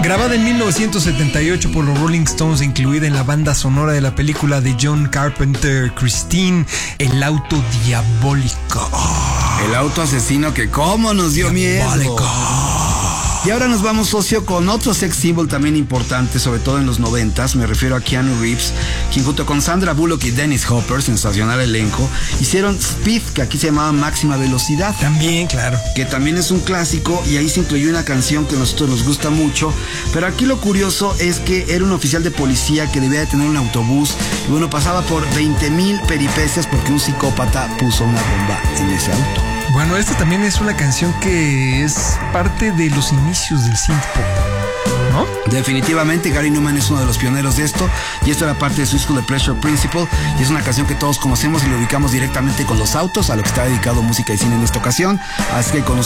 Grabada en 1978 por los Rolling Stones e incluida en la banda sonora de la película de John Carpenter, Christine, El auto diabólico. El auto asesino que cómo nos dio Diabólico. miedo. Y ahora nos vamos, socio, con otro sex symbol también importante, sobre todo en los 90s. Me refiero a Keanu Reeves, quien junto con Sandra Bullock y Dennis Hopper, sensacional elenco, hicieron Speed, que aquí se llamaba Máxima Velocidad. También, claro. Que también es un clásico, y ahí se incluyó una canción que a nosotros nos gusta mucho. Pero aquí lo curioso es que era un oficial de policía que debía de tener un autobús. Y bueno, pasaba por 20,000 peripecias porque un psicópata puso una bomba en ese auto. Bueno, esta también es una canción que es parte de los inicios del synth pop, ¿no? Definitivamente, Gary Numan es uno de los pioneros de esto, y esto era parte de su disco The Pressure Principle, y es una canción que todos conocemos y lo ubicamos directamente con los autos, a lo que está dedicado Música y Cine en esta ocasión. Así que con